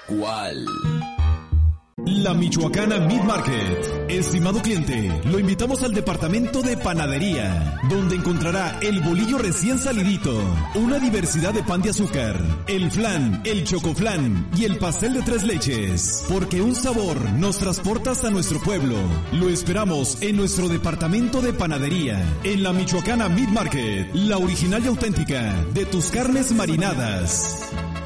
¿Cuál? La Michoacana Meat Market. Estimado cliente, lo invitamos al departamento de panadería, donde encontrará el bolillo recién salidito, una diversidad de pan de azúcar, el flan, el chocoflan y el pastel de 3 leches, porque un sabor nos transporta hasta nuestro pueblo. Lo esperamos en nuestro departamento de panadería, en la Michoacana Meat Market, la original y auténtica de tus carnes marinadas.